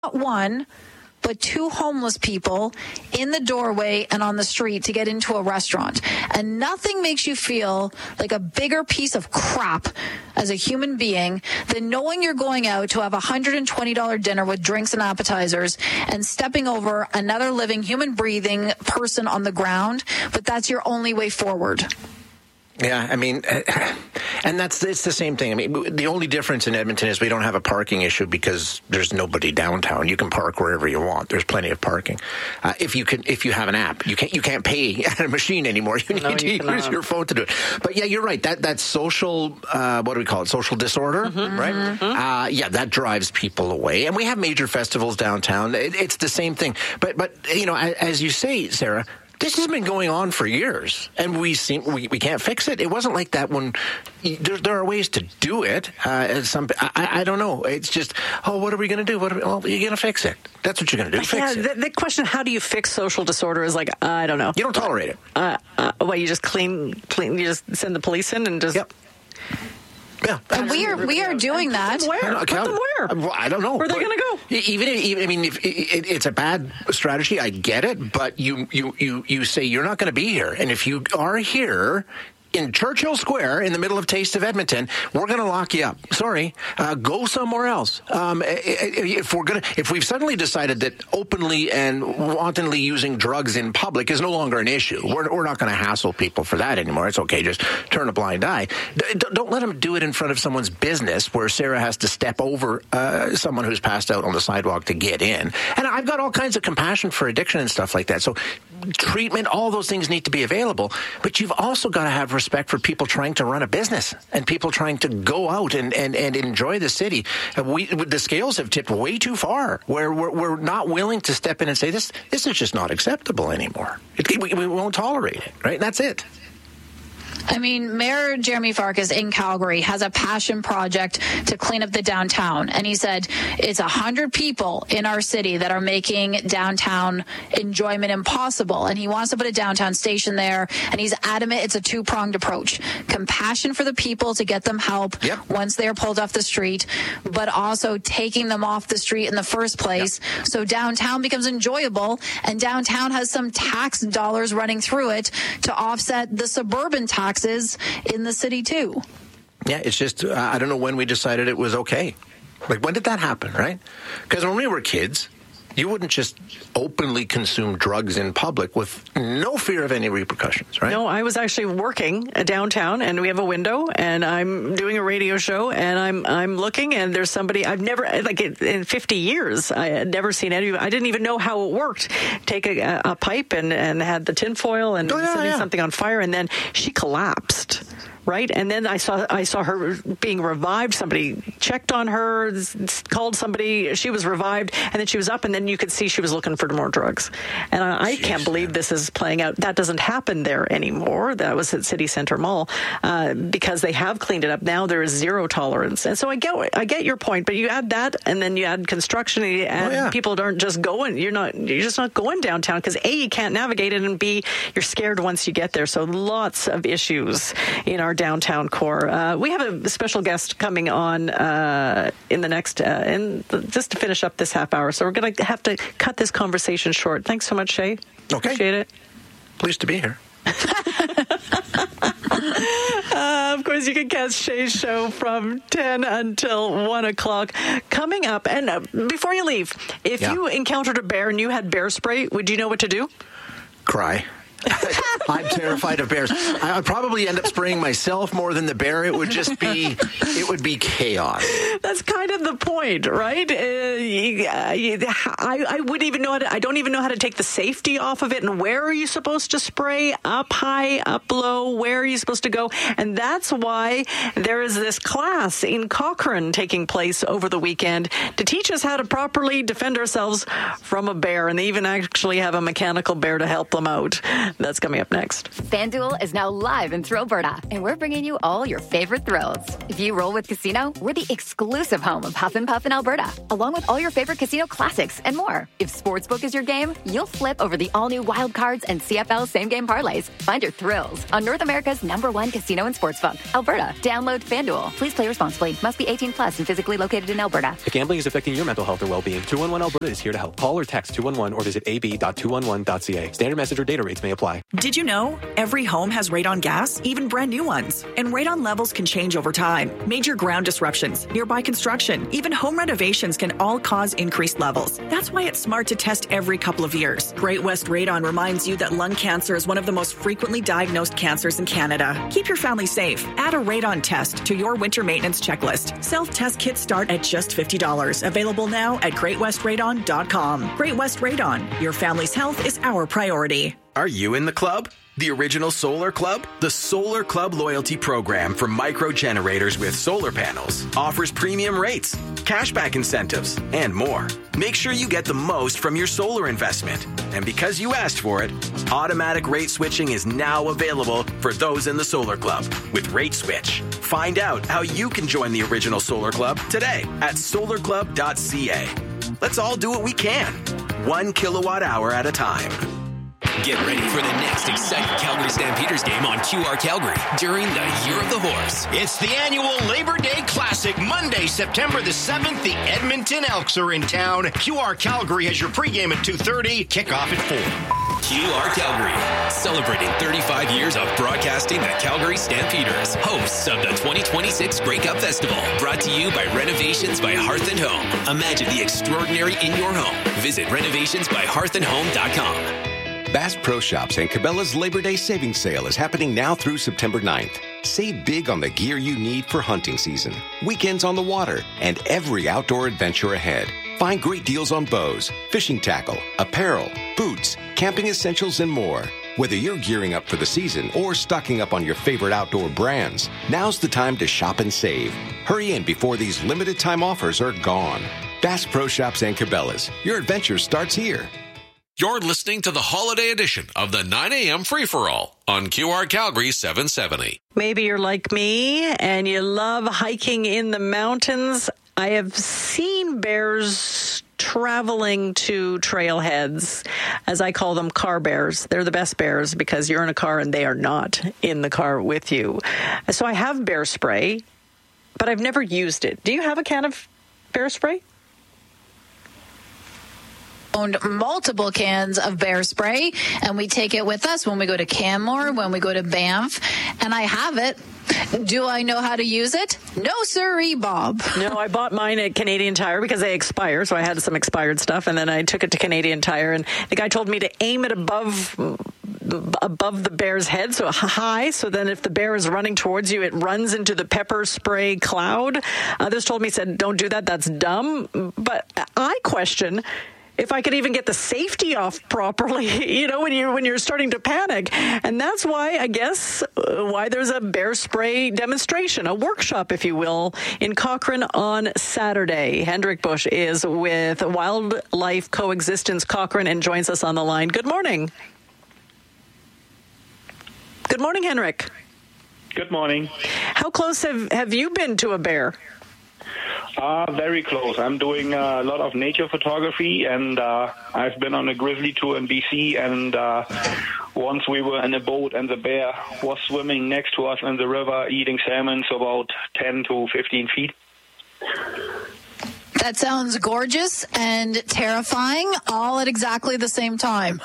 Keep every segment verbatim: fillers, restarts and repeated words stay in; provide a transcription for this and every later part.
not one, but two homeless people in the doorway and on the street to get into a restaurant. And nothing makes you feel like a bigger piece of crap as a human being than knowing you're going out to have a one hundred twenty dollars dinner with drinks and appetizers and stepping over another living, human breathing person on the ground, but that's your only way forward. Yeah, I mean, and that's it's the same thing. I mean, the only difference in Edmonton is we don't have a parking issue because there's nobody downtown. You can park wherever you want. There's plenty of parking. Uh, if you can, if you have an app, you can't you can't pay at a machine anymore. You need no, to you use cannot. your phone to do it. But yeah, you're right. That that social, uh, what do we call it? Social disorder, mm-hmm, right? Mm-hmm. Uh, yeah, that drives people away. And we have major festivals downtown. It, it's the same thing. But but you know, as you say, Sarah, this has been going on for years, and we seem we, we can't fix it. It wasn't like that when there, there are ways to do it. Uh, some I, I don't know. It's just, oh, what are we going to do? What are we, well, you're going to fix it. That's what you're going to do. Fix yeah, it. The, the question, how do you fix social disorder, is like, uh, I don't know. You don't tolerate it. Uh, uh, well, you just clean, clean. You just send the police in and just. Yep. Yeah, and we are we are doing that. Put them where? Put them where? Well, I don't know. Where are they going to go? Even, even I mean, if it, it's a bad strategy. I get it, but you you you you say you're not going to be here, and if you are here in Churchill Square in the middle of Taste of Edmonton, we're going to lock you up. Sorry, uh, go somewhere else. Um, if we're going to, if we've suddenly decided that openly and wantonly using drugs in public is no longer an issue, we're, we're not going to hassle people for that anymore. It's okay, just turn a blind eye. D- don't let them do it in front of someone's business where Sarah has to step over uh, someone who's passed out on the sidewalk to get in. And I've got all kinds of compassion for addiction and stuff like that. So treatment, all those things need to be available. But you've also got to have respect for people trying to run a business and people trying to go out and, and, and enjoy the city. We, the scales have tipped way too far where we're, we're not willing to step in and say, this this is just not acceptable anymore. It, we, we won't tolerate it, right? That's it. I mean, Mayor Jeremy Farkas in Calgary has a passion project to clean up the downtown. And he said it's one hundred people in our city that are making downtown enjoyment impossible. And he wants to put a downtown station there. And he's adamant it's a two-pronged approach. Compassion for the people to get them help yep. once they're pulled off the street, but also taking them off the street in the first place yep. so downtown becomes enjoyable and downtown has some tax dollars running through it to offset the suburban tax in the city too. Yeah, it's just, uh, I don't know when we decided it was okay. Like, when did that happen, right? Because when we were kids, you wouldn't just openly consume drugs in public with no fear of any repercussions, right? No, I was actually working downtown, and we have a window, and I'm doing a radio show, and I'm I'm looking, and there's somebody I've never, like in fifty years, I had never seen any. I didn't even know how it worked. Take a, a pipe and, and had the tinfoil and oh, yeah, setting yeah. something on fire, and then she collapsed. Right, and then I saw I saw her being revived. Somebody checked on her, called somebody. She was revived, and then she was up, and then you could see she was looking for more drugs. And I, I can't believe this is playing out. That doesn't happen there anymore. That was at City Center Mall uh, because they have cleaned it up. Now there is zero tolerance, and so I get I get your point. But you add that, and then you add construction, and you add oh, yeah. people aren't just going. You're not. You're just not going downtown because A, you can't navigate it, and B, you're scared once you get there. So lots of issues in our downtown core. Uh, we have a special guest coming on uh, in the next, uh, in the, just to finish up this half hour. So we're going to have to cut this conversation short. Thanks so much, Shay. Okay. Appreciate it. Pleased to be here. uh, of course, you can catch Shay's show from ten until one o'clock. Coming up, and uh, before you leave, if yeah. you encountered a bear and you had bear spray, would you know what to do? Cry. I'm terrified of bears. I would probably end up spraying myself more than the bear. It would just be, it would be chaos. That's kind of the point, right? Uh, you, uh, you, I, I wouldn't even know how to, I don't even know how to take the safety off of it. And where are you supposed to spray? Up high, up low? Where are you supposed to go? And that's why there is this class in Cochrane taking place over the weekend to teach us how to properly defend ourselves from a bear. And they even actually have a mechanical bear to help them out. That's coming up next. FanDuel is now live in Thrillberta, and we're bringing you all your favorite thrills. If you roll with Casino, we're the exclusive home of Huff and Puff in Alberta, along with all your favorite casino classics and more. If Sportsbook is your game, you'll flip over the all-new Wild Cards and C F L same-game parlays. Find your thrills on North America's number one casino and sportsbook, Alberta. Download FanDuel. Please play responsibly. Must be eighteen plus and physically located in Alberta. If gambling is affecting your mental health or well-being, two one one Alberta is here to help. Call or text two one one or visit a b dot two one one dot c a. Standard message or data rates may apply. Did you know every home has Radon gas, even brand new ones? And radon levels can change over time. Major ground disruptions, nearby construction, even home renovations can all cause increased levels. That's why it's smart to test every couple of years. Great West Radon reminds you that lung cancer is one of the most frequently diagnosed cancers in Canada. Keep your family safe. Add a radon test to your winter maintenance checklist. Self-test kits start at just fifty dollars. Available now at great west radon dot com. Great West Radon. Your family's health is our priority. Are you in the club? The original Solar Club? The Solar Club loyalty program for micro generators with solar panels offers premium rates, cashback incentives, and more. Make sure you get the most from your solar investment. And because you asked for it, automatic rate switching is now available for those in the Solar Club with Rate Switch. Find out how you can join the original Solar Club today at solar club dot c a. Let's all do what we can, one kilowatt hour at a time. Get ready for the next exciting Calgary Stampeders game on Q R Calgary during the Year of the Horse. It's the annual Labor Day Classic, Monday, September the seventh. The Edmonton Elks are in town. Q R Calgary has your pregame at two thirty, kickoff at four. Q R Calgary, celebrating thirty-five years of broadcasting the Calgary Stampeders, hosts of the twenty twenty-six Grey Cup Festival, brought to you by Renovations by Hearth and Home. Imagine the extraordinary in your home. Visit renovations by hearth and home dot com. Bass Pro Shops and Cabela's Labor Day Savings Sale is happening now through September ninth. Save big on the gear you need for hunting season, weekends on the water, and every outdoor adventure ahead. Find great deals on bows, fishing tackle, apparel, boots, camping essentials, and more. Whether you're gearing up for the season or stocking up on your favorite outdoor brands, now's the time to shop and save. Hurry in before these limited time offers are gone. Bass Pro Shops and Cabela's. Your adventure starts here. You're listening to the holiday edition of the nine a.m. Free-for-All on Q R Calgary seven seventy. Maybe you're like me and you love hiking in the mountains. I have seen bears traveling to trailheads, as I call them, car bears. They're the best bears because you're in a car and they are not in the car with you. So I have bear spray, but I've never used it. Do you have a can of bear spray? Owned multiple cans of bear spray, and we take it with us when we go to Canmore, when we go to Banff, and I have it. Do I know how to use it? No, sirree, Bob. No, I bought mine at Canadian Tire because they expire, so I had some expired stuff, and then I took it to Canadian Tire, and the guy told me to aim it above above the bear's head, so high, so then if the bear is running towards you, it runs into the pepper spray cloud. Others told me, said, don't do that, that's dumb. But I question if I could even get the safety off properly, you know, when you're, when you're starting to panic. And that's why, I guess, uh, why there's a bear spray demonstration, a workshop, if you will, in Cochrane on Saturday. Hendrik Bush is with Wildlife Coexistence Cochrane and joins us on the line. Good morning. Good morning, Henrik. Good morning. How close have, have you been to a bear? Uh, very close. I'm doing uh, a lot of nature photography, and uh, I've been on a grizzly tour in B C, and uh, once we were in a boat, and the bear was swimming next to us in the river, eating salmon, so about ten to fifteen feet. That sounds gorgeous and terrifying, all at exactly the same time.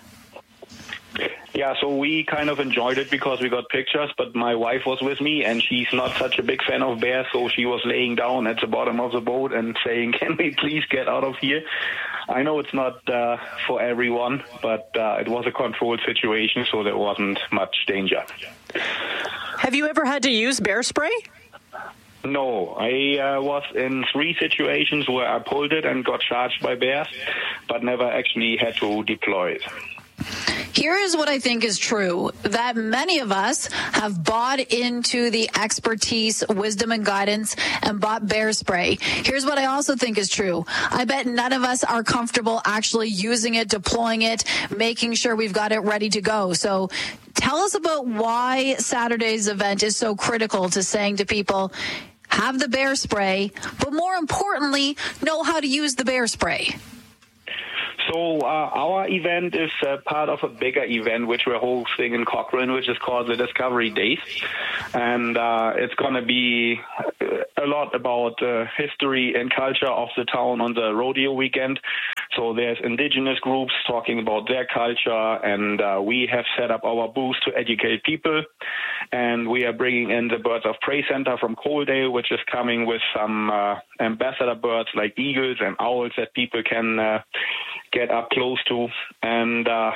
Yeah, so we kind of enjoyed it because we got pictures, but my wife was with me, and she's not such a big fan of bears, so she was laying down at the bottom of the boat and saying, can we please get out of here? I know it's not uh, for everyone, but uh, it was a controlled situation, so there wasn't much danger. Have you ever had to use bear spray? No, I uh, was in three situations where I pulled it and got charged by bears, but never actually had to deploy it. Here Here is what I think is true, that many of us have bought into the expertise, wisdom, and guidance and bought bear spray. Here's what I also think is true. I bet none of us are comfortable actually using it, deploying it, making sure we've got it ready to go. So tell us about why Saturday's event is so critical to saying to people, have the bear spray, but more importantly, know how to use the bear spray. So uh, our event is uh, part of a bigger event which we're hosting in Cochrane, which is called the Discovery Days. And uh, it's going to be a lot about uh, history and culture of the town on the rodeo weekend. So there's indigenous groups talking about their culture, and uh, we have set up our booth to educate people. And we are bringing in the Birds of Prey Center from Coaldale, which is coming with some uh, ambassador birds like eagles and owls that people can uh, get up close to. And uh,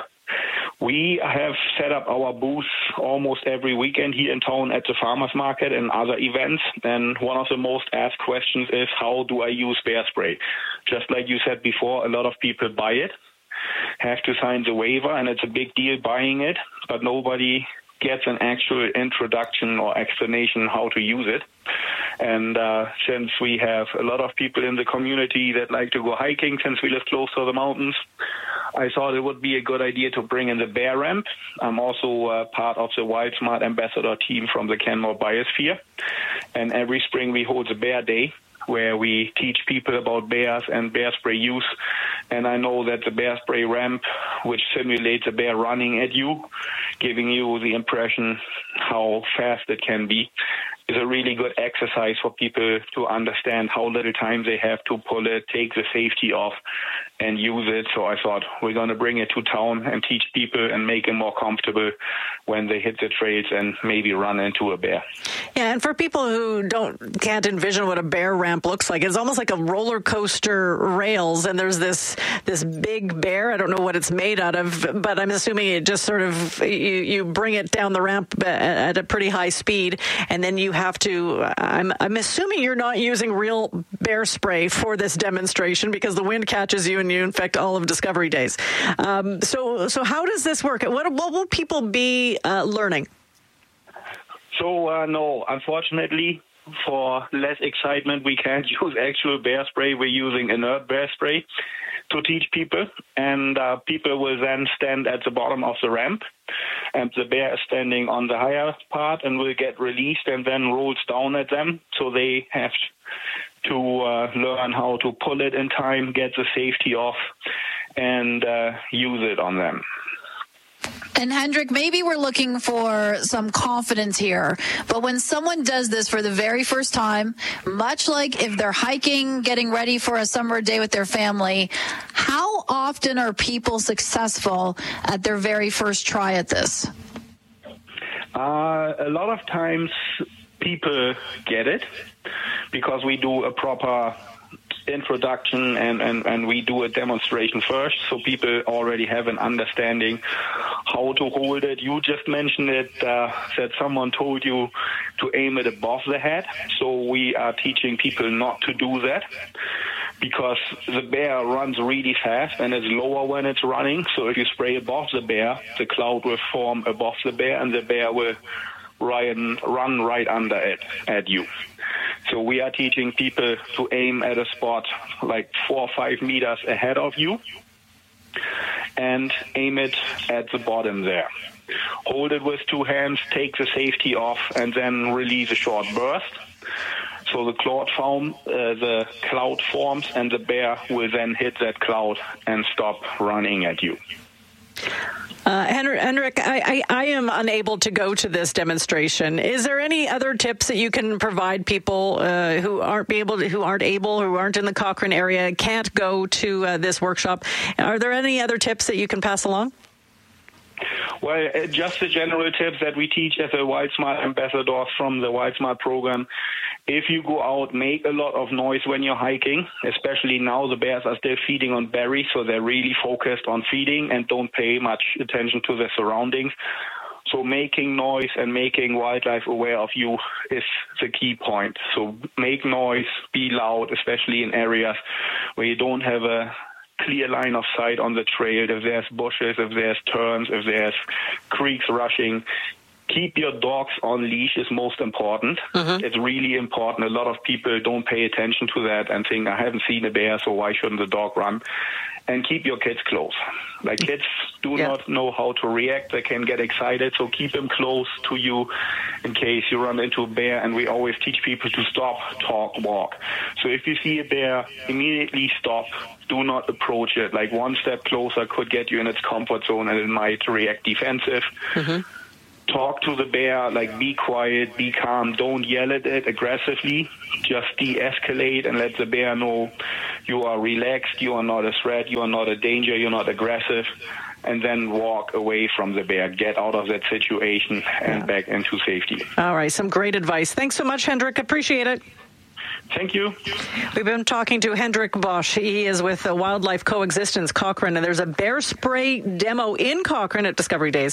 we have set up our booth almost every weekend here in town at the farmers market and other events. And one of the most asked questions is, how do I use bear spray? Just like you said before, a lot of people buy it, have to sign the waiver, and it's a big deal buying it, but nobody gets an actual introduction or explanation how to use it. And uh, since we have a lot of people in the community that like to go hiking, since we live close to the mountains, I thought it would be a good idea to bring in the bear ramp. I'm also uh, part of the Wild Smart ambassador team from the Canmore Biosphere. And every spring we hold a bear day, where we teach people about bears and bear spray use. And I know that the bear spray ramp, which simulates a bear running at you, giving you the impression how fast it can be, is a really good exercise for people to understand how little time they have to pull it, take the safety off, and use it. So I thought we're going to bring it to town and teach people and make them more comfortable when they hit the trails and maybe run into a bear. Yeah, and for people who don't can't envision what a bear ramp looks like, it's almost like a roller coaster rails, and there's this this big bear. I don't know what it's made out of, but I'm assuming it just sort of you, you bring it down the ramp at a pretty high speed, and then you have to. I'm I'm assuming you're not using real bear spray for this demonstration because the wind catches you and you infect all of Discovery Days. Um, so so how does this work? What what will people be uh, learning? So, uh, no, unfortunately, for less excitement, we can't use actual bear spray. We're using inert bear spray to teach people, and uh, people will then stand at the bottom of the ramp, and the bear is standing on the higher part and will get released and then rolls down at them. So they have to uh, learn how to pull it in time, get the safety off, and uh, use it on them. And Hendrik, maybe we're looking for some confidence here, but when someone does this for the very first time, much like if they're hiking, getting ready for a summer day with their family, how often are people successful at their very first try at this? Uh, a lot of times people get it because we do a proper introduction and, and, and we do a demonstration first, so people already have an understanding how to hold it. You just mentioned it, uh, that someone told you to aim it above the head, so we are teaching people not to do that because the bear runs really fast and it's lower when it's running, so if you spray above the bear, the cloud will form above the bear and the bear will run, run right under it at you. So we are teaching people to aim at a spot like four or five meters ahead of you and aim it at the bottom there. Hold it with two hands, take the safety off, and then release a short burst. So the cloud, form, uh, the cloud forms, and the bear will then hit that cloud and stop running at you. Uh, Hendrik, I, I, I am unable to go to this demonstration. Is there any other tips that you can provide people uh, who aren't be able to, who aren't able, who aren't in the Cochrane area, can't go to uh, this workshop? Are there any other tips that you can pass along? Well, uh, just the general tips that we teach as a Wild Smart ambassadors from the Wild Smart program. If you go out, make a lot of noise when you're hiking, especially now the bears are still feeding on berries, so they're really focused on feeding and don't pay much attention to their surroundings. So making noise and making wildlife aware of you is the key point. So make noise, be loud, especially in areas where you don't have a clear line of sight on the trail, if there's bushes, if there's turns, if there's creeks rushing, keep your dogs on leash is most important. Mm-hmm. It's really important. A lot of people don't pay attention to that and think, I haven't seen a bear, so why shouldn't the dog run? And keep your kids close. Like, kids do yeah. not know how to react. They can get excited, so keep them close to you in case you run into a bear. And we always teach people to stop, talk, walk. So if you see a bear, immediately stop. Do not approach it. Like, one step closer could get you in its comfort zone, and it might react defensive. Mm-hmm. Talk to the bear, like, be quiet, be calm. Don't yell at it aggressively. Just de-escalate and let the bear know you are relaxed, you are not a threat, you are not a danger, you're not aggressive. And then walk away from the bear. Get out of that situation and yeah. back into safety. All right, some great advice. Thanks so much, Hendrik. Appreciate it. Thank you. We've been talking to Hendrik Bosch. He is with the Wildlife Coexistence Cochrane, and there's a bear spray demo in Cochrane at Discovery Days.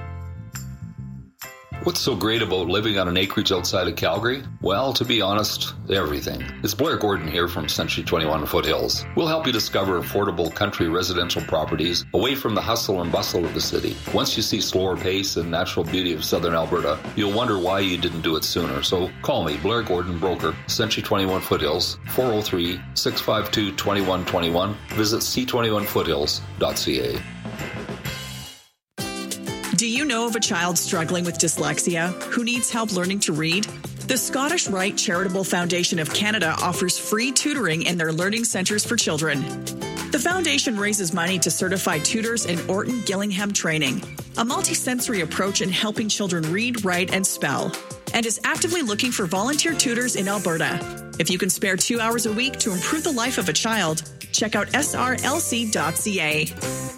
What's so great about living on an acreage outside of Calgary? Well, to be honest, everything. It's Blair Gordon here from Century twenty-one Foothills. We'll help you discover affordable country residential properties away from the hustle and bustle of the city. Once you see slower pace and natural beauty of southern Alberta, you'll wonder why you didn't do it sooner. So call me, Blair Gordon, broker, Century twenty-one Foothills, four oh three, six five two, two one two one. Visit c twenty-one foothills dot c a. Do you know of a child struggling with dyslexia who needs help learning to read? The Scottish Rite Charitable Foundation of Canada offers free tutoring in their learning centres for children. The foundation raises money to certified tutors in Orton Gillingham training, a multisensory approach in helping children read, write, and spell, and is actively looking for volunteer tutors in Alberta. If you can spare two hours a week to improve the life of a child, check out s r l c dot c a.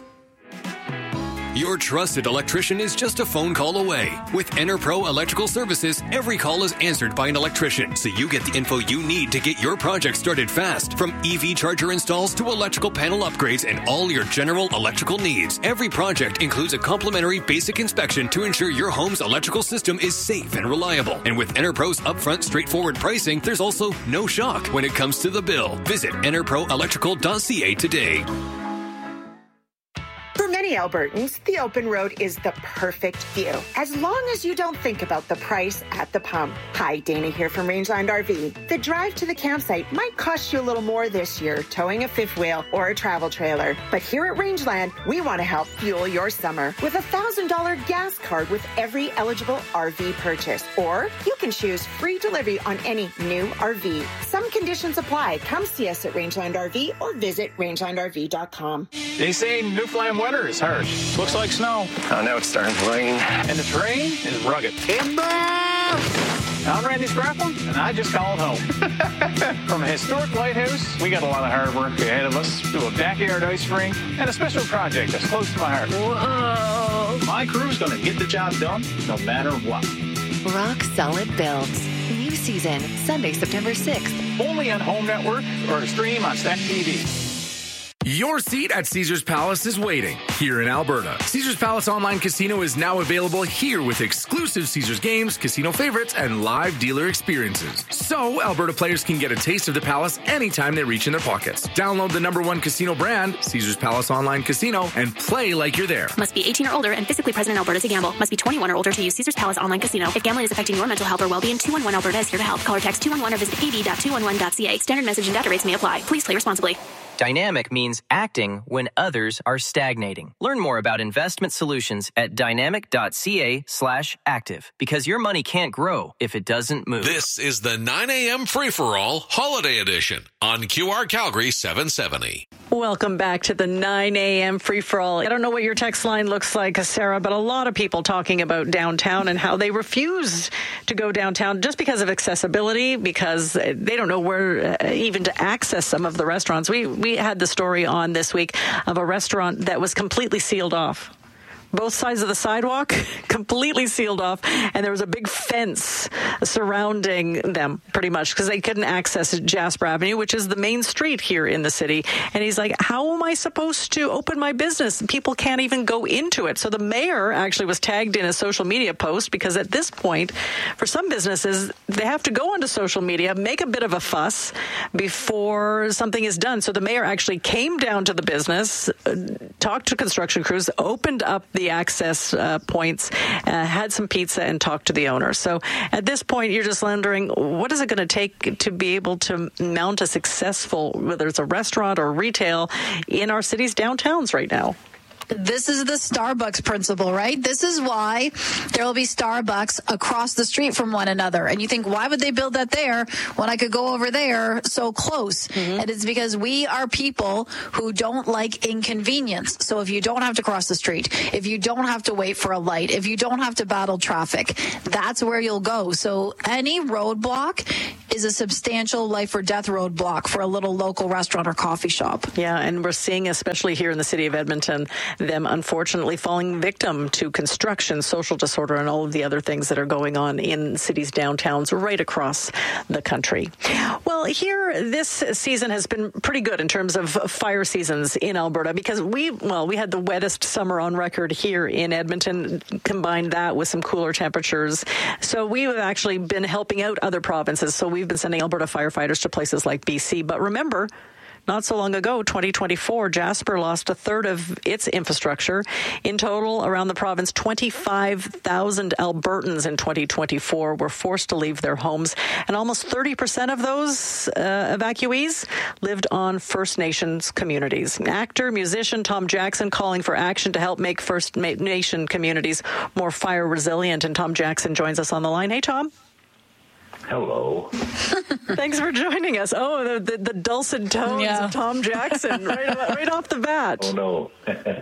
Your trusted electrician is just a phone call away. With EnerPro Electrical Services, every call is answered by an electrician, so you get the info you need to get your project started fast. From E V charger installs to electrical panel upgrades and all your general electrical needs. Every project includes a complimentary basic inspection to ensure your home's electrical system is safe and reliable. And with EnerPro's upfront, straightforward pricing, there's also no shock when it comes to the bill. Visit ener pro electrical dot c a today. For many Albertans, the open road is the perfect view, as long as you don't think about the price at the pump. Hi, Dana here from Rangeland R V. The drive to the campsite might cost you a little more this year, towing a fifth wheel or a travel trailer. But here at Rangeland, we want to help fuel your summer with a one thousand dollars gas card with every eligible R V purchase. Or you can choose free delivery on any new R V. Some conditions apply. Come see us at Rangeland R V or visit rangeland r v dot com. They say Newfoundland weather is harsh. Looks like snow. Oh, now it's starting to rain. And the terrain is rugged. Timber! I'm Randy Scrappel, and I just called home. From a historic lighthouse, we got a lot of hard work ahead of us, to a backyard ice rink, and a special project that's close to my heart. Whoa! My crew's going to get the job done, no matter what. Rock Solid Builds. New season, Sunday, September sixth. Only on Home Network or stream on Stack T V. Your seat at Caesars Palace is waiting here in Alberta. Caesars Palace Online Casino is now available here with exclusive Caesars games, casino favorites, and live dealer experiences. So Alberta players can get a taste of the Palace anytime they reach in their pockets. Download the number one casino brand, Caesars Palace Online Casino, and play like you're there. Must be eighteen or older and physically present in Alberta to gamble. Must be twenty-one or older to use Caesars Palace Online Casino. If gambling is affecting your mental health or well-being, two one one Alberta is here to help. Call or text two one one or visit a b dot two one one dot c a. Standard message and data rates may apply. Please play responsibly. Dynamic means acting when others are stagnating. Learn more about investment solutions at dynamic.ca slash active, because your money can't grow if it doesn't move. This is the nine a.m. Free-for-All Holiday Edition on Q R Calgary seven seventy. Welcome back to the nine a.m. Free-for-All. I don't know what your text line looks like, Sarah, but a lot of people talking about downtown and how they refuse to go downtown just because of accessibility, because they don't know where uh, even to access some of the restaurants. We we had the story on this week of a restaurant that was completely sealed off. both sides of the sidewalk completely sealed off, and there was a big fence surrounding them pretty much because they couldn't access Jasper Avenue, which is the main street here in the city. And he's like, how am I supposed to open my business? People can't even go into it. So the mayor actually was tagged in a social media post because at this point, for some businesses, they have to go onto social media, make a bit of a fuss before something is done. So the mayor actually came down to the business, talked to construction crews, opened up the access uh, points, uh, had some pizza, and talked to the owner. So at this point, you're just wondering, what is it going to take to be able to mount a successful, whether it's a restaurant or retail, in our city's downtowns right now? This is the Starbucks principle, right? This is why there will be Starbucks across the street from one another. And you think, why would they build that there when I could go over there so close? Mm-hmm. And it's because we are people who don't like inconvenience. So if you don't have to cross the street, if you don't have to wait for a light, if you don't have to battle traffic, that's where you'll go. So any roadblock is a substantial life or death roadblock for a little local restaurant or coffee shop. Yeah, and we're seeing, especially here in the city of Edmonton, them unfortunately falling victim to construction, social disorder, and all of the other things that are going on in cities' downtowns right across the country. Well, here, this season has been pretty good in terms of fire seasons in Alberta because we, well, we had the wettest summer on record here in Edmonton, combined that with some cooler temperatures. So we have actually been helping out other provinces. So we've been sending Alberta firefighters to places like B C. But remember, not so long ago, twenty twenty-four, Jasper lost a third of its infrastructure. In total, around the province, twenty-five thousand Albertans in twenty twenty-four were forced to leave their homes, and almost thirty percent of those uh, evacuees lived on First Nations communities. Actor, musician Tom Jackson calling for action to help make First Nation communities more fire resilient, and Tom Jackson joins us on the line. Hey, Tom. Hello. Thanks for joining us. Oh, the, the, the dulcet tones yeah. of Tom Jackson right, right off the bat. Oh, no.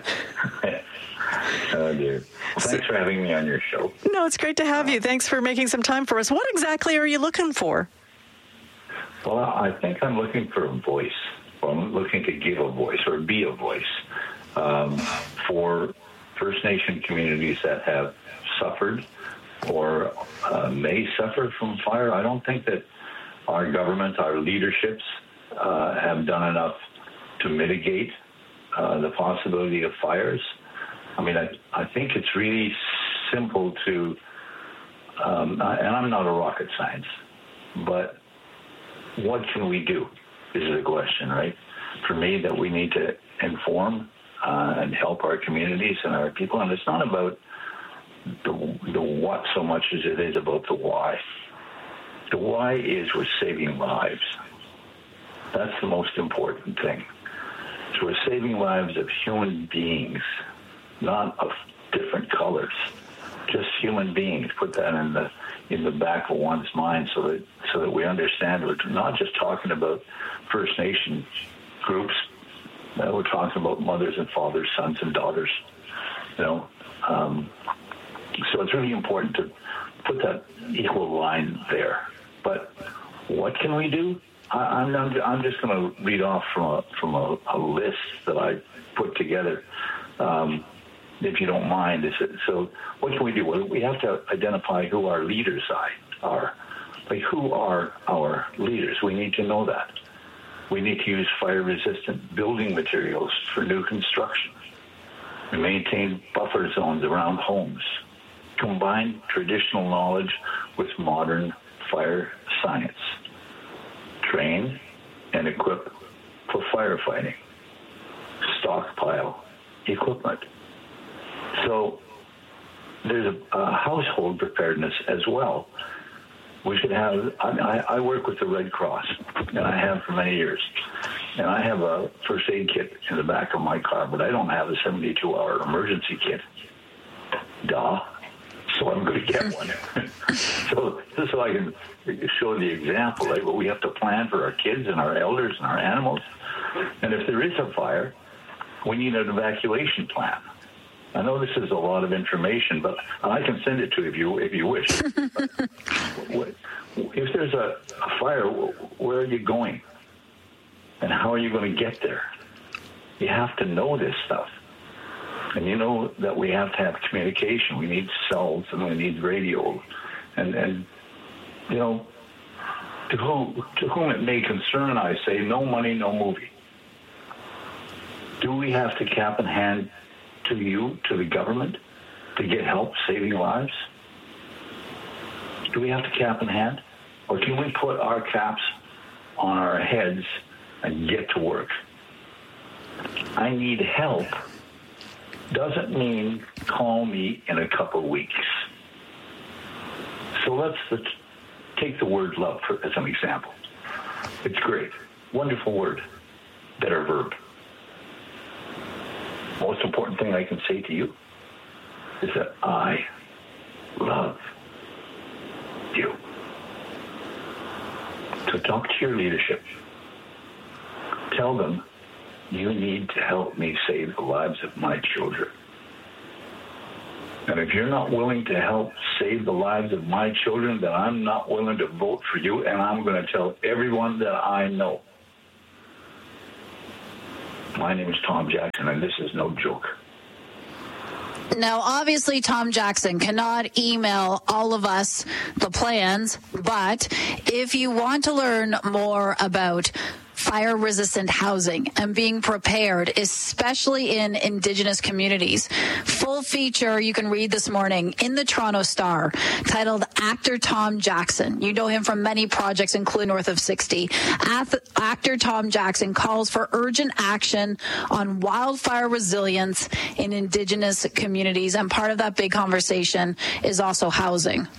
Oh, dear. Thanks for having me on your show. No, it's great to have you. Thanks for making some time for us. What exactly are you looking for? Well, I think I'm looking for a voice. Well, I'm looking to give a voice or be a voice um, for First Nation communities that have suffered or uh, may suffer from fire. I don't think that our government, our leaderships, uh, have done enough to mitigate uh, the possibility of fires. I mean, I, I think it's really simple to, um, and I'm not a rocket science, but what can we do is the question, right? For me, that we need to inform uh, and help our communities and our people. And it's not about the, the what so much as it is about the why. The why is we're saving lives. That's the most important thing. So we're saving lives of human beings, not of different colors, just human beings. Put that in the in the back of one's mind so that so that we understand we're not just talking about First Nation groups. Uh, we're talking about mothers and fathers, sons and daughters. You know, um, so it's really important to put that equal line there. But what can we do? I, I'm I'm just going to read off from a from a, a list that I put together. Um, if you don't mind. So what can we do? Well, we have to identify who our leaders are. Like, who are our leaders? We need to know that. We need to use fire-resistant building materials for new construction. We maintain buffer zones around homes. Combine traditional knowledge with modern fire science. Train and equip for firefighting. Stockpile equipment. So there's a, a household preparedness as well. We should have, I, I work with the Red Cross, and I have for many years. And I have a first aid kit in the back of my car, but I don't have a seventy-two hour emergency kit. Duh. So I'm going to get one. so just so I can show the example, like, well, we have to plan for our kids and our elders and our animals. And if there is a fire, we need an evacuation plan. I know this is a lot of information, but I can send it to you if you, if you wish. If there's a, a fire, where are you going? And how are you going to get there? You have to know this stuff. And you know that we have to have communication. We need cells and we need radio. And, and you know, to, who, to whom it may concern, I say, no money, no movie. Do we have to cap in hand to you, to the government, to get help saving lives? Do we have to cap in hand? Or can we put our caps on our heads and get to work? I need help doesn't mean call me in a couple weeks. So let's, let's take the word love for, as an example. It's great. Wonderful word. Better verb. Most important thing I can say to you is that I love you. So talk to your leadership. Tell them you need to help me save the lives of my children. And if you're not willing to help save the lives of my children, then I'm not willing to vote for you, and I'm going to tell everyone that I know. My name is Tom Jackson, and this is no joke. Now, obviously, Tom Jackson cannot email all of us the plans, but if you want to learn more about fire-resistant housing and being prepared, especially in Indigenous communities. Full feature you can read this morning in the Toronto Star, titled Actor Tom Jackson. You know him from many projects, including North of sixty. Actor Tom Jackson calls for urgent action on wildfire resilience in Indigenous communities, and part of that big conversation is also housing.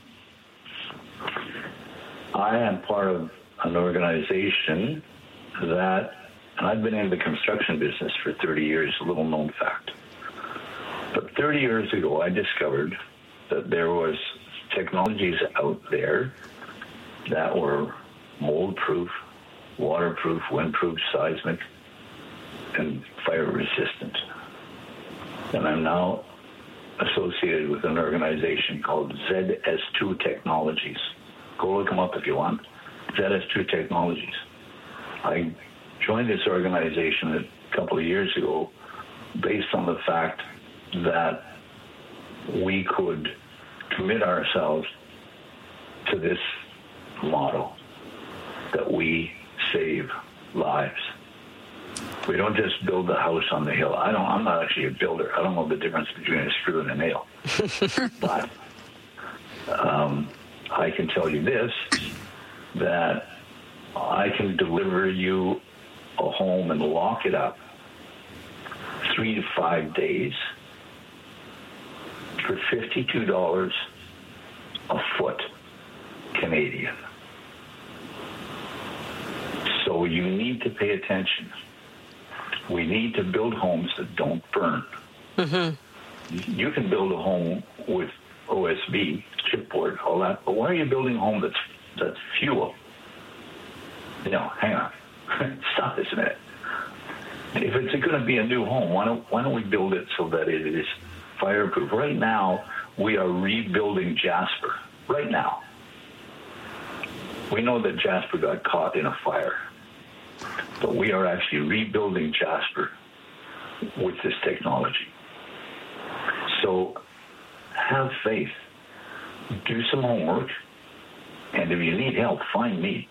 I am part of an organization that, and I've been in the construction business for thirty years, a little known fact. But thirty years ago, I discovered that there was technologies out there that were mold-proof, waterproof, windproof, seismic, and fire-resistant. And I'm now associated with an organization called Z S two Technologies. Go look them up if you want. Z S two Technologies. I joined this organization a couple of years ago based on the fact that we could commit ourselves to this motto, that we save lives. We don't just build the house on the hill. I don't, I'm not actually a builder. I don't know the difference between a screw and a nail. But um, I can tell you this, that I can deliver you a home and lock it up three to five days for fifty-two dollars a foot Canadian. So you need to pay attention. We need to build homes that don't burn. Mm-hmm. You can build a home with O S B, chipboard, all that, but why are you building a home that's that's fuel? No, hang on. Stop this a minute. If it's going to be a new home, why don't, why don't we build it so that it is fireproof? Right now, we are rebuilding Jasper. Right now. We know that Jasper got caught in a fire, but we are actually rebuilding Jasper with this technology. So have faith. Do some homework, and if you need help, find me.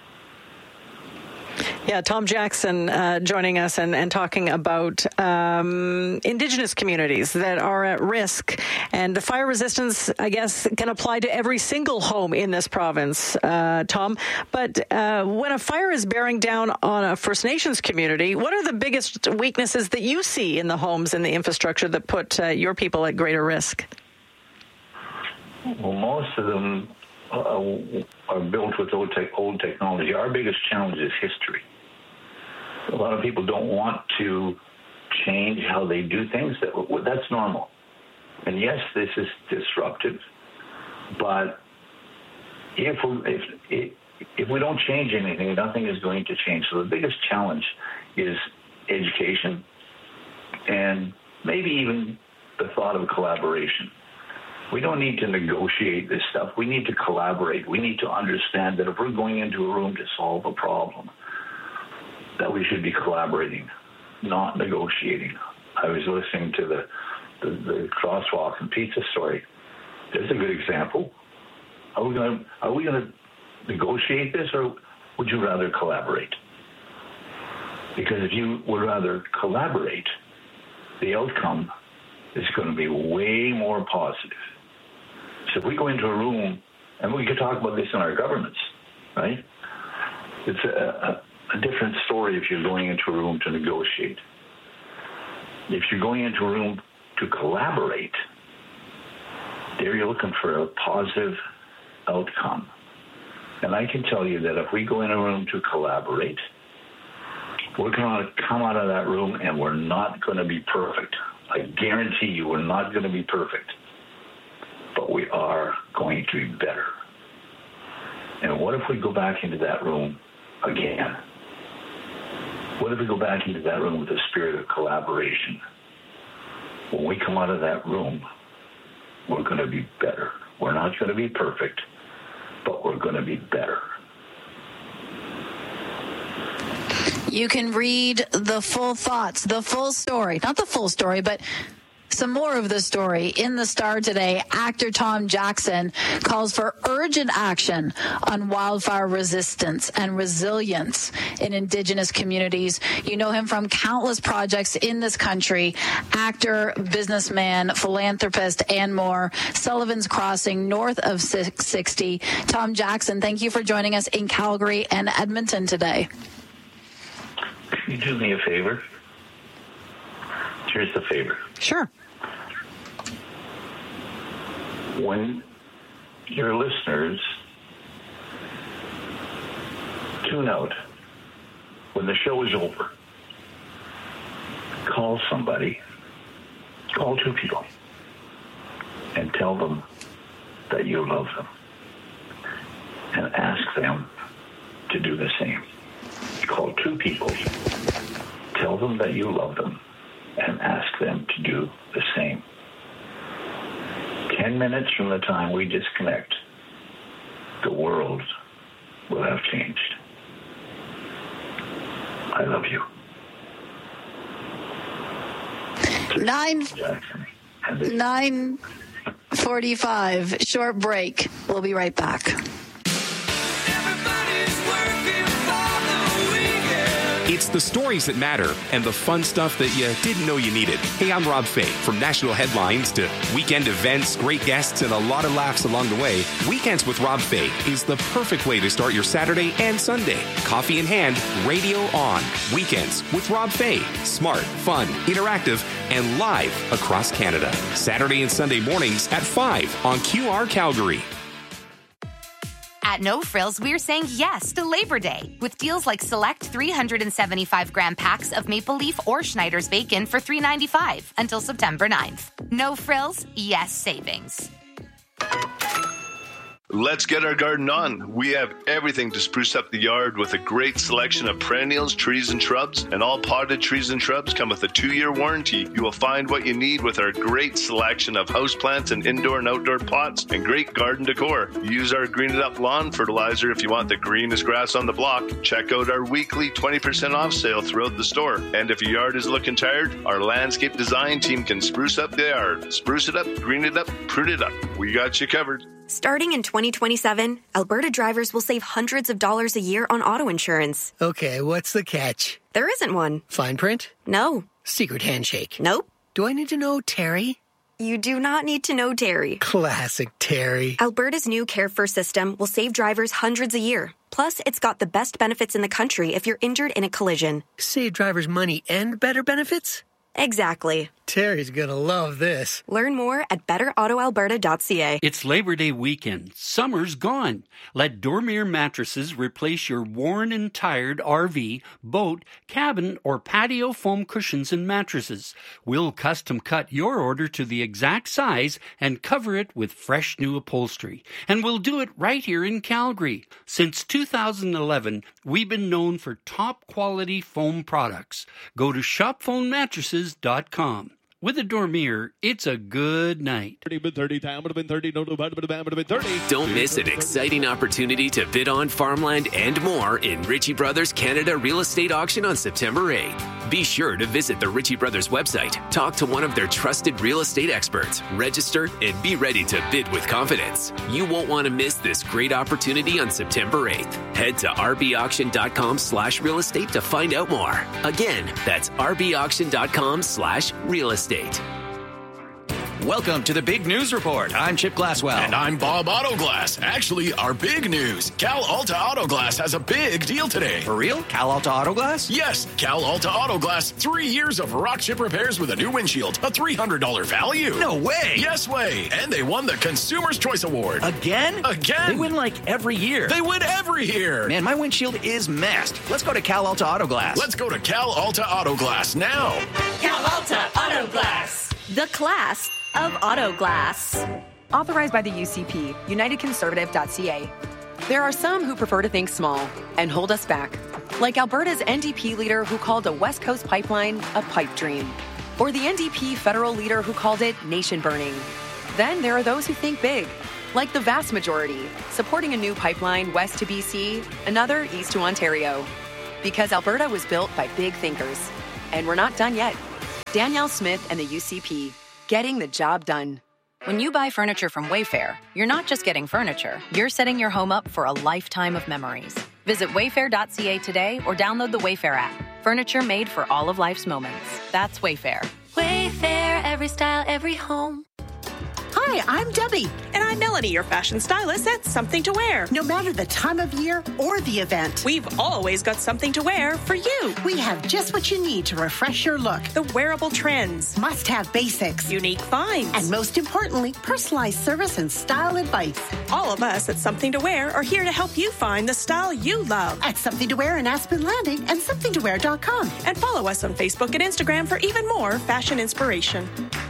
Yeah, Tom Jackson uh, joining us and, and talking about um, Indigenous communities that are at risk. And the fire resistance, I guess, can apply to every single home in this province, uh, Tom. But uh, when a fire is bearing down on a First Nations community, what are the biggest weaknesses that you see in the homes and the infrastructure that put uh, your people at greater risk? Well, most of them uh, are built with old, te- old technology. Our biggest challenge is history. A lot of people don't want to change how they do things. That, that's normal. And yes, this is disruptive. But if we, if, if we don't change anything, nothing is going to change. So the biggest challenge is education and maybe even the thought of collaboration. We don't need to negotiate this stuff. We need to collaborate. We need to understand that if we're going into a room to solve a problem, that we should be collaborating, not negotiating. I I was listening to the, the, the crosswalk and pizza story. There's a good example. Are we going to are we going to negotiate this, or would you rather collaborate? Because if you would rather collaborate, the outcome is going to be way more positive. So if we go into a room, and we could talk about this in our governments, right? It's a, a, a different story if you're going into a room to negotiate. If you're going into a room to collaborate, there you're looking for a positive outcome. And I can tell you that if we go in a room to collaborate, we're going to come out of that room and we're not going to be perfect. I guarantee you we're not going to be perfect. But we are going to be better. And what if we go back into that room again? What if we go back into that room with a spirit of collaboration? When we come out of that room, we're going to be better. We're not going to be perfect, but we're going to be better. You can read the full thoughts, the full story, not the full story, but some more of the story in the Star today. Actor Tom Jackson calls for urgent action on wildfire resistance and resilience in Indigenous communities. You know him from countless projects in this country, actor, businessman, philanthropist, and more. Sullivan's Crossing, north of six sixty. Tom Jackson, thank you for joining us in Calgary and Edmonton today. Can you do me a favor? Here's the favor. Sure. When your listeners tune out, when the show is over, call somebody, call two people, and tell them that you love them, and ask them to do the same. Call two people, tell them that you love them, and ask them to do the same. Ten minutes from the time we disconnect, the world will have changed. I love you. Nine, nine forty-five, short break. We'll be right back. It's the stories that matter and the fun stuff that you didn't know you needed. Hey, I'm Rob Fay. From national headlines to weekend events, great guests, and a lot of laughs along the way, Weekends with Rob Fay is the perfect way to start your Saturday and Sunday. Coffee in hand, radio on. Weekends with Rob Fay. Smart, fun, interactive, and live across Canada. Saturday and Sunday mornings at five on Q R Calgary. At No Frills, we're saying yes to Labor Day with deals like select three hundred seventy-five gram packs of Maple Leaf or Schneider's bacon for three ninety-five until September ninth. No Frills, yes savings. Let's get our garden on. We have everything to spruce up the yard with a great selection of perennials, trees, and shrubs. And all potted trees and shrubs come with a two-year warranty. You will find what you need with our great selection of houseplants and indoor and outdoor pots and great garden decor. Use our Green It Up lawn fertilizer if you want the greenest grass on the block. Check out our weekly twenty percent off sale throughout the store. And if your yard is looking tired, our landscape design team can spruce up the yard. Spruce it up, green it up, prune it up. We got you covered. Starting in twenty twenty-seven, Alberta drivers will save hundreds of dollars a year on auto insurance. Okay, what's the catch? There isn't one. Fine print? No. Secret handshake? Nope. Do I need to know Terry? You do not need to know Terry. Classic Terry. Alberta's new Care First system will save drivers hundreds a year. Plus, it's got the best benefits in the country if you're injured in a collision. Save drivers money and better benefits? Exactly. Terry's gonna love this. Learn more at better auto alberta dot c a. It's Labor Day weekend. Summer's gone. Let Dormier Mattresses replace your worn and tired R V, boat, cabin, or patio foam cushions and mattresses. We'll custom cut your order to the exact size and cover it with fresh new upholstery. And we'll do it right here in Calgary. Since two thousand eleven, we've been known for top quality foam products. Go to shop foam mattresses dot com. With a Dormier, it's a good night. Don't miss an exciting opportunity to bid on farmland and more in Ritchie Brothers Canada Real Estate Auction on September eighth. Be sure to visit the Ritchie Brothers website, talk to one of their trusted real estate experts, register, and be ready to bid with confidence. You won't want to miss this great opportunity on September eighth. Head to rbauction.com slash real estate to find out more. Again, that's rbauction.com slash real estate. Welcome to the Big News Report. I'm Chip Glasswell. And I'm Bob Autoglass. Actually, our big news. Cal Alta Autoglass has a big deal today. For real? Cal Alta Autoglass? Yes, Cal Alta Autoglass. Three years of rock chip repairs with a new windshield. A three hundred dollars value. No way. Yes way. And they won the Consumer's Choice Award. Again? Again. They win like every year. They win every year. Man, my windshield is messed. Let's go to Cal Alta Autoglass. Let's go to Cal Alta Autoglass now. Cal Alta Autoglass. The class of auto glass. Authorized by the U C P, United Conservative dot C A. There are some who prefer to think small and hold us back, like Alberta's N D P leader who called a West Coast pipeline a pipe dream, or the N D P federal leader who called it nation burning. Then there are those who think big, like the vast majority, supporting a new pipeline west to B C, another east to Ontario. Because Alberta was built by big thinkers. And we're not done yet. Danielle Smith and the U C P. Getting the job done. When you buy furniture from Wayfair, you're not just getting furniture, you're setting your home up for a lifetime of memories. Visit wayfair dot c a today or download the Wayfair app. Furniture made for all of life's moments. That's Wayfair. Wayfair, every style, every home. Hi, I'm Debbie. And I'm Melanie, your fashion stylist at Something to Wear. No matter the time of year or the event, we've always got something to wear for you. We have just what you need to refresh your look. The wearable trends, must-have basics, unique finds, and most importantly, personalized service and style advice. All of us at Something to Wear are here to help you find the style you love. At Something to Wear in Aspen Landing and something to wear dot com. And follow us on Facebook and Instagram for even more fashion inspiration.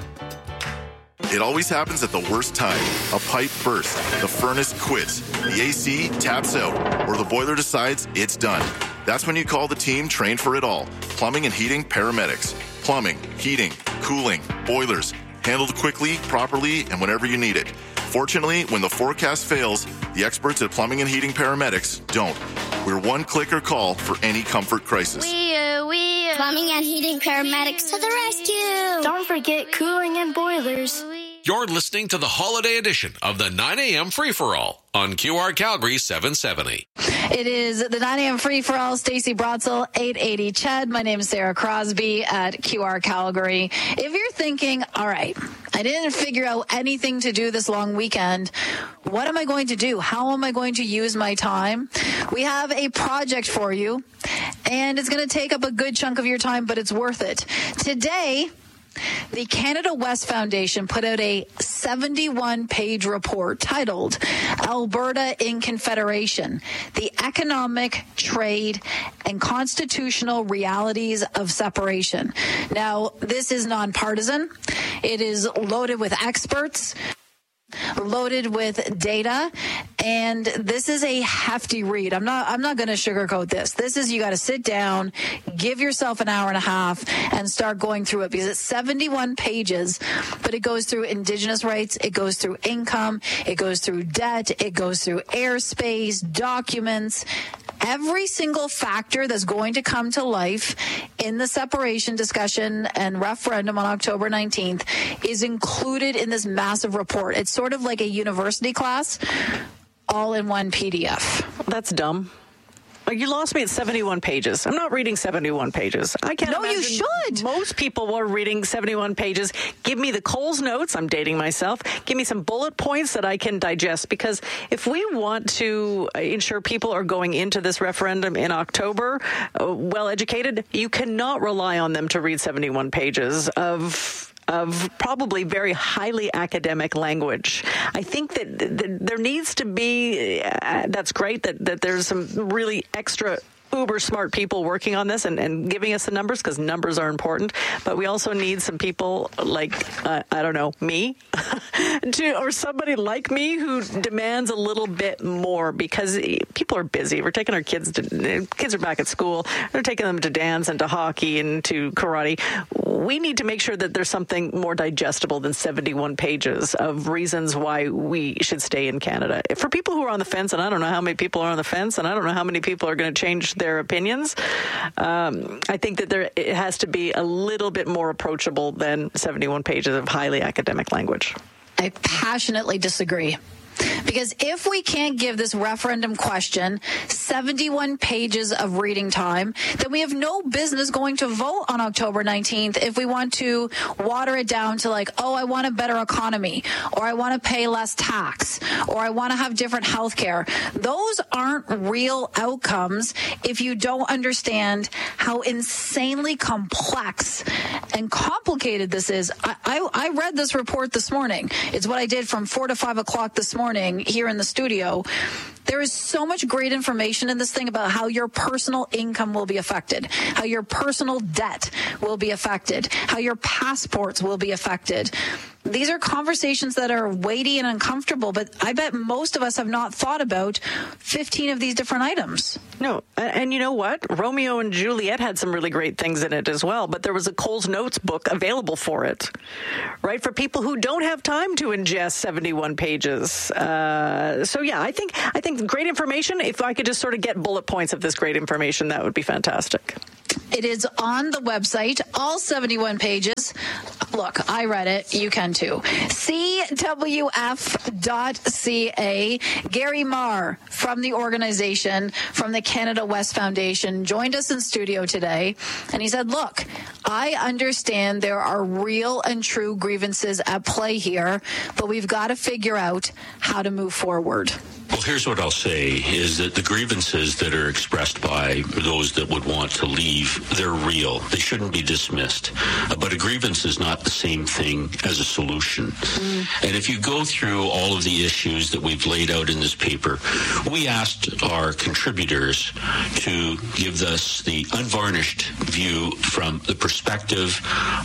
It always happens at the worst time. A pipe bursts, the furnace quits, the A C taps out, or the boiler decides it's done. That's when you call the team trained for it all. Plumbing and heating paramedics. Plumbing, heating, cooling, boilers. Handled quickly, properly, and whenever you need it. Fortunately, when the forecast fails, the experts at Plumbing and Heating Paramedics don't. We're one click or call for any comfort crisis. We, uh, we, uh, Plumbing and Heating Paramedics to the rescue. Don't forget cooling and boilers. You're listening to the holiday edition of the nine a.m. Free-For-All on Q R Calgary seven seventy. It is the nine a.m. Free-For-All. Stacey Brotzel, eight eighty C H E D. My name is Sarah Crosby at Q R Calgary. If you're thinking, all right, I didn't figure out anything to do this long weekend, what am I going to do? How am I going to use my time? We have a project for you, and it's going to take up a good chunk of your time, but it's worth it. Today, the Canada West Foundation put out a seventy-one page report titled Alberta in Confederation, the Economic, Trade, and Constitutional Realities of Separation. Now, this is nonpartisan. It is loaded with experts, loaded with data, and this is a hefty read. I'm not I'm not going to sugarcoat this. This is, you got to sit down, give yourself an hour and a half, and start going through it, because it's seventy-one pages, but it goes through Indigenous rights, it goes through income, it goes through debt, it goes through airspace, documents, every single factor that's going to come to life in the separation discussion and referendum on October nineteenth is included in this massive report. It's sort of like a university class, all in one P D F. That's dumb. You lost me at seventy-one pages. I'm not reading seventy-one pages. I can't. No, you should. Most people are reading seventy-one pages. Give me the Coles notes. I'm dating myself. Give me some bullet points that I can digest. Because if we want to ensure people are going into this referendum in October uh, well educated, you cannot rely on them to read seventy-one pages of of probably very highly academic language. I think that, that there needs to be, uh, that's great that, that there's some really extra uber smart people working on this and, and giving us the numbers, because numbers are important. But we also need some people like, uh, I don't know, me, to, or somebody like me who demands a little bit more because people are busy. We're taking our kids to, kids are back at school. They're taking them to dance and to hockey and to karate. We need to make sure that there's something more digestible than seventy-one pages of reasons why we should stay in Canada. For people who are on the fence, and I don't know how many people are on the fence, and I don't know how many people are going to change their opinions, um, I think that there it has to be a little bit more approachable than seventy-one pages of highly academic language. I passionately disagree. Because if we can't give this referendum question seventy-one pages of reading time, then we have no business going to vote on October nineteenth if we want to water it down to like, oh, I want a better economy, or I want to pay less tax, or I want to have different health care. Those aren't real outcomes if you don't understand how insanely complex and complicated this is. I, I, I read this report this morning. It's what I did from four to five o'clock this morning. Morning here in the studio. There is so much great information in this thing about how your personal income will be affected, how your personal debt will be affected, how your passports will be affected. These are conversations that are weighty and uncomfortable, but I bet most of us have not thought about fifteen of these different items. No, and you know what? Romeo and Juliet had some really great things in it as well, but there was a Coles Notes book available for it, right? For people who don't have time to ingest seventy-one pages. Uh, so yeah, I think I think great information. If I could just sort of get bullet points of this great information, that would be fantastic. It is on the website, all seventy-one pages. Look, I read it. You can too. C W F dot C A. Gary Marr from the organization, from the Canada West Foundation, joined us in studio today. And he said, look, I understand there are real and true grievances at play here, but we've got to figure out how to move forward. Well, here's what I'll say, is that the grievances that are expressed by those that would want to leave, they're real. They shouldn't be dismissed. Uh, but a grievance is not the same thing as a solution. Mm. And if you go through all of the issues that we've laid out in this paper, we asked our contributors to give us the unvarnished view from the perspective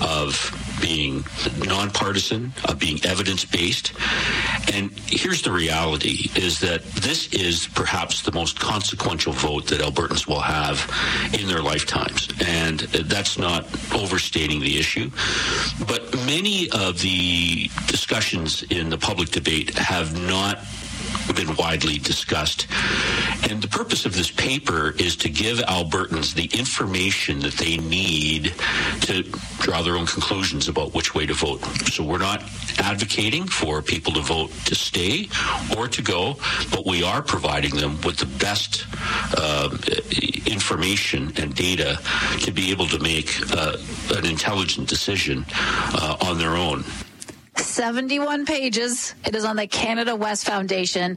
of being nonpartisan, of being evidence-based. And here's the reality, is that this is perhaps the most consequential vote that Albertans will have in their lifetimes. And that's not overstating the issue. But many of the discussions in the public debate have not been widely discussed. And the purpose of this paper is to give Albertans the information that they need to draw their own conclusions about which way to vote. So we're not advocating for people to vote to stay or to go, but we are providing them with the best uh, information and data to be able to make uh, an intelligent decision uh, on their own. seventy-one pages. It is on the Canada West Foundation,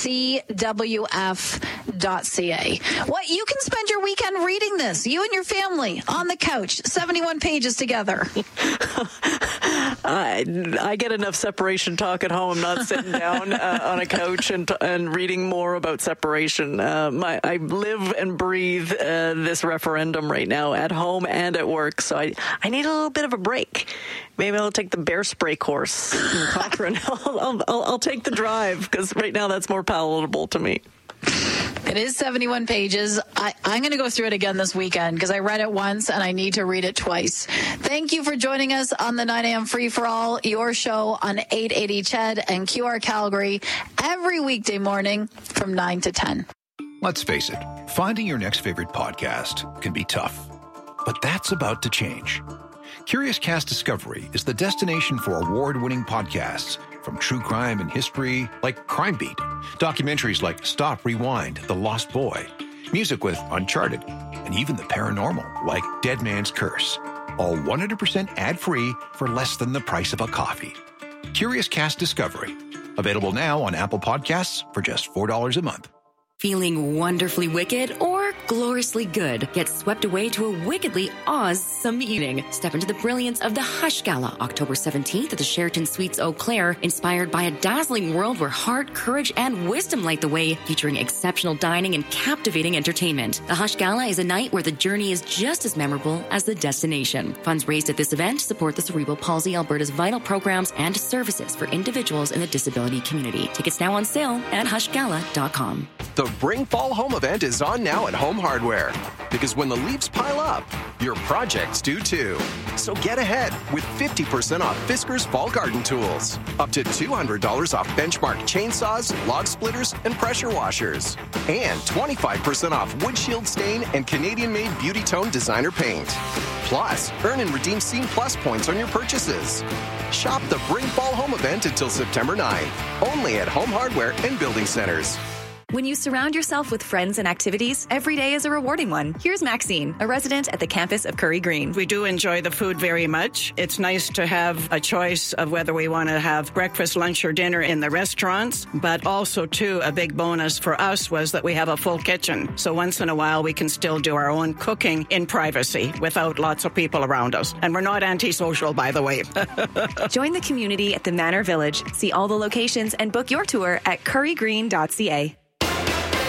C W F dot C A. What, you can spend your weekend reading this, you and your family, on the couch, seventy-one pages together. I, I get enough separation talk at home, not sitting down uh, on a couch and and reading more about separation. Uh, my, I live and breathe uh, this referendum right now at home and at work, so I, I need a little bit of a break. Maybe I'll take the bear spray course in Cochrane. I'll, I'll, I'll take the drive, because right now that's more palatable to me. It is seventy-one pages. I, I'm going to go through it again this weekend because I read it once and I need to read it twice. Thank you for joining us on the nine a.m. Free for All, your show on eight eighty C H E D and Q R Calgary every weekday morning from nine to ten. Let's face it, finding your next favorite podcast can be tough, but that's about to change. Curious Cast Discovery is the destination for award-winning podcasts, from true crime and history like Crime Beat, documentaries like Stop, Rewind, The Lost Boy, music with Uncharted, and even the paranormal like Dead Man's Curse. All one hundred percent ad-free for less than the price of a coffee. Curious Cast Discovery, available now on Apple Podcasts for just four dollars a month. Feeling wonderfully wicked or or gloriously good gets swept away to a wickedly awesome evening. Step into the brilliance of the Hush Gala, October seventeenth at the Sheraton Suites Eau Claire, inspired by a dazzling world where heart, courage, and wisdom light the way, featuring exceptional dining and captivating entertainment. The Hush Gala is a night where the journey is just as memorable as the destination. Funds raised at this event support the Cerebral Palsy Alberta's vital programs and services for individuals in the disability community. Tickets now on sale at hush gala dot com. The Bring Fall Home event is on now at Home Hardware. Because when the leaves pile up, your projects do too. So get ahead with fifty percent off Fiskars Fall Garden Tools. Up to two hundred dollars off Benchmark chainsaws, log splitters, and pressure washers. And twenty-five percent off Wood Shield Stain and Canadian-made Beauty Tone Designer Paint. Plus, earn and redeem Scene Plus points on your purchases. Shop the Bring Fall Home event until September ninth. Only at Home Hardware and Building Centers. When you surround yourself with friends and activities, every day is a rewarding one. Here's Maxine, a resident at the campus of Curry Green. We do enjoy the food very much. It's nice to have a choice of whether we want to have breakfast, lunch, or dinner in the restaurants, but also, too, a big bonus for us was that we have a full kitchen. So once in a while, we can still do our own cooking in privacy without lots of people around us. And we're not antisocial, by the way. Join the community at the Manor Village. See all the locations and book your tour at curry green dot c a.